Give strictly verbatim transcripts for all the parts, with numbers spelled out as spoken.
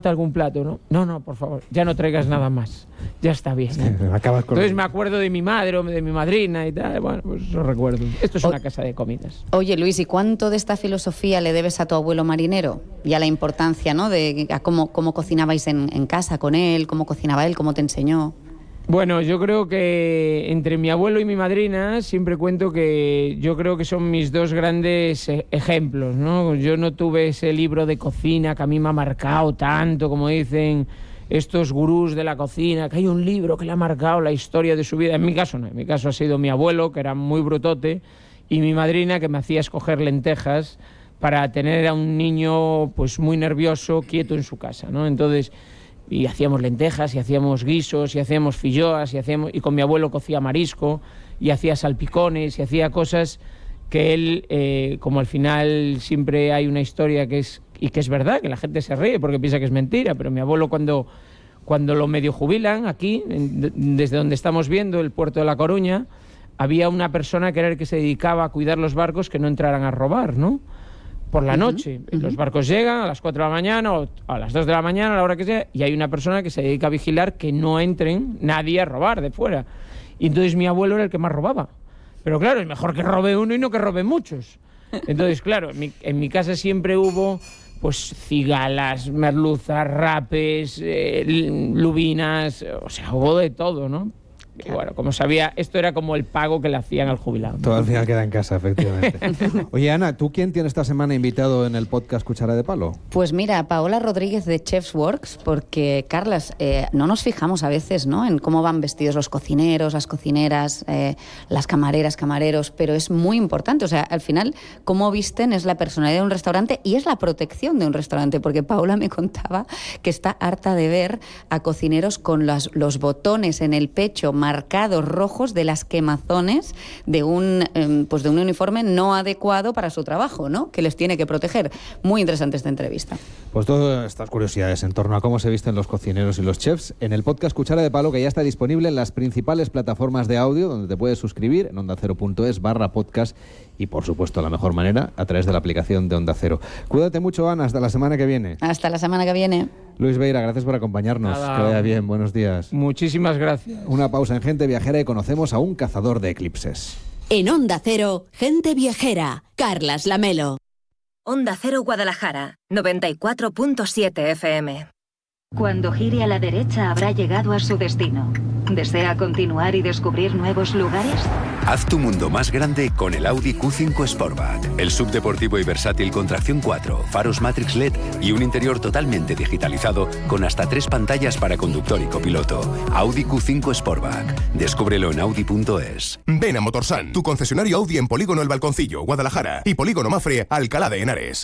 algún plato, ¿no? No, no, por favor, ya no traigas nada más. Ya está bien. Sí, acabas con Entonces me acuerdo de mi madre o de mi madrina y tal. Bueno, pues lo recuerdo. Esto es o... una casa de comidas. Oye, Luis, ¿y cuánto de esta filosofía le debes a tu abuelo marinero? Y a la importancia, ¿no? De a cómo, cómo cocinabais en, en casa con él, cómo cocinaba él, cómo te enseñó. Bueno, yo creo que entre mi abuelo y mi madrina siempre cuento que yo creo que son mis dos grandes ejemplos, ¿no? Yo no tuve ese libro de cocina que a mí me ha marcado tanto, como dicen estos gurús de la cocina, que hay un libro que le ha marcado la historia de su vida. En mi caso no, en mi caso ha sido mi abuelo, que era muy brutote, y mi madrina, que me hacía escoger lentejas para tener a un niño pues muy nervioso, quieto en su casa, ¿no? Entonces... y hacíamos lentejas, y hacíamos guisos, y hacíamos filloas, y hacíamos y con mi abuelo cocía marisco, y hacía salpicones, y hacía cosas que él, eh, como al final siempre hay una historia que es, y que es verdad, que la gente se ríe porque piensa que es mentira, pero mi abuelo cuando, cuando lo medio jubilan aquí, en, desde donde estamos viendo, el puerto de La Coruña, había una persona que era el que se dedicaba a cuidar los barcos que no entraran a robar, ¿no? Por la noche. Uh-huh, uh-huh. Los barcos llegan a las cuatro de la mañana o a las dos de la mañana, a la hora que sea, y hay una persona que se dedica a vigilar que no entren nadie a robar de fuera. Y entonces mi abuelo era el que más robaba. Pero claro, es mejor que robe uno y no que robe muchos. Entonces, claro, en mi, en mi casa siempre hubo pues cigalas, merluzas, rapes, eh, lubinas, o sea, hubo de todo, ¿no? Y bueno, como sabía, esto era como el pago que le hacían al jubilado. Todo al final queda en casa, efectivamente. Oye, Ana, ¿tú quién tienes esta semana invitado en el podcast Cuchara de Palo? Pues mira, Paola Rodríguez de Chefs Works, porque, Carlas, eh, no nos fijamos a veces, ¿no?, en cómo van vestidos los cocineros, las cocineras, eh, las camareras, camareros, pero es muy importante. O sea, al final, cómo visten es la personalidad de un restaurante y es la protección de un restaurante, porque Paola me contaba que está harta de ver a cocineros con los, los botones en el pecho marcados rojos de las quemazones de un eh, pues de un uniforme no adecuado para su trabajo, ¿no?, que les tiene que proteger. Muy interesante esta entrevista. Pues todas estas curiosidades en torno a cómo se visten los cocineros y los chefs en el podcast Cuchara de Palo, que ya está disponible en las principales plataformas de audio, donde te puedes suscribir en onda cero punto es barra podcast y, por supuesto, la mejor manera, a través de la aplicación de Onda Cero. Cuídate mucho, Ana, hasta la semana que viene. Hasta la semana que viene. Luis Beira, gracias por acompañarnos. Nada. Que vaya bien, buenos días. Muchísimas gracias. Una pausa en Gente Viajera y conocemos a un cazador de eclipses. En Onda Cero, Gente Viajera, Carlas Lamelo. Onda Cero Guadalajara, noventa y cuatro punto siete F M. Cuando gire a la derecha habrá llegado a su destino. ¿Desea continuar y descubrir nuevos lugares? Haz tu mundo más grande con el Audi Q cinco Sportback. El subdeportivo y versátil con tracción cuatro, faros Matrix L E D y un interior totalmente digitalizado con hasta tres pantallas para conductor y copiloto. Audi Q cinco Sportback. Descúbrelo en audi punto es. Ven a Motorsan, tu concesionario Audi en Polígono El Balconcillo, Guadalajara, y Polígono Mafre, Alcalá de Henares.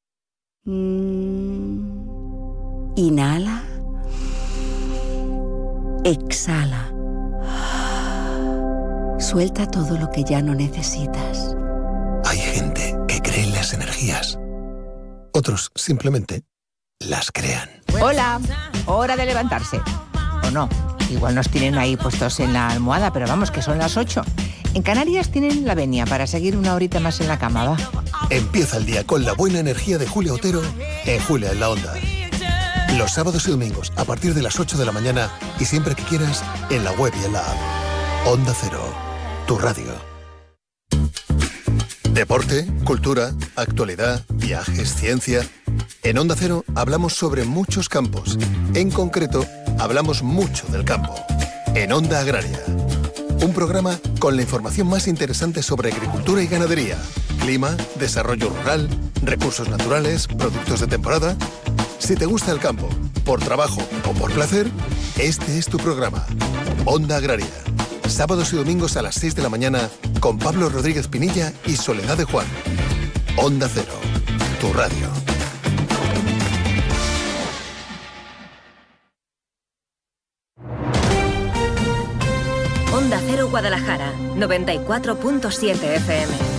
Mm. Inhala. Exhala. Suelta todo lo que ya no necesitas. Hay gente que cree en las energías. Otros simplemente las crean. Hola, hora de levantarse. O no, igual nos tienen ahí puestos en la almohada, pero vamos, que son las ocho. En Canarias tienen la venia para seguir una horita más en la cama, ¿va? Empieza el día con la buena energía de Julia Otero en Julia en la Onda. Los sábados y domingos a partir de las ocho de la mañana y siempre que quieras en la web y en la app. Onda Cero, tu radio. Deporte, cultura, actualidad, viajes, ciencia. En Onda Cero hablamos sobre muchos campos. En concreto, hablamos mucho del campo. En Onda Agraria. Un programa con la información más interesante sobre agricultura y ganadería, clima, desarrollo rural, recursos naturales, productos de temporada. Si te gusta el campo, por trabajo o por placer, este es tu programa. Onda Agraria. Sábados y domingos a las seis de la mañana con Pablo Rodríguez Pinilla y Soledad de Juan. Onda Cero, tu radio. Onda Cero Guadalajara, noventa y cuatro punto siete F M.